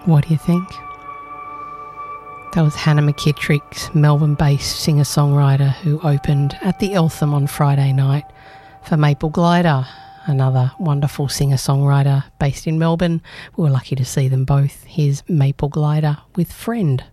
What do you think? That was Hannah McKittrick, Melbourne-based singer-songwriter who opened at the Eltham on Friday night for Maple Glider, another wonderful singer-songwriter based in Melbourne. We were lucky to see them both. Here's Maple Glider with Friend.